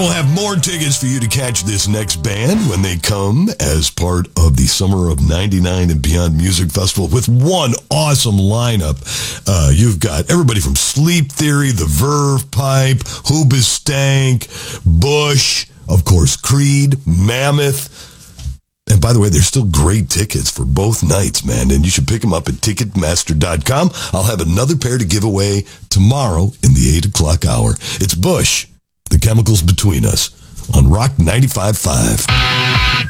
will have more tickets for you to catch this next band when they come as part of the Summer of 99 and Beyond Music Festival with one awesome lineup. You've got everybody from Sleep Theory, The Verve Pipe, Hoobastank, Bush, of course, Creed, Mammoth. And by the way, there's still great tickets for both nights, man, and you should pick them up at Ticketmaster.com. I'll have another pair to give away tomorrow in the 8 o'clock hour. It's Bush, The Chemicals Between Us, on Rock 95.5.